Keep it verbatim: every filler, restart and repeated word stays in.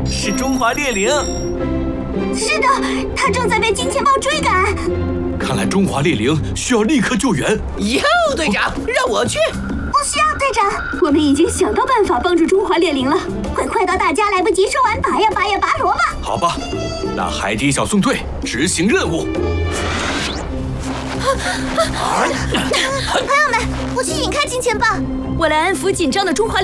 是中华猎灵。 是的，他正在被金钱豹追赶。 看来中华猎灵需要立刻救援。 以后，队长，让我去。 不需要，队长，我们已经想到办法帮助中华猎灵了，会快到大家来不及说完拔呀拔呀拔萝卜。 好吧，那海底小纵队执行任务。 朋友们，我去引开金钱豹。 我来安抚紧张的中华猎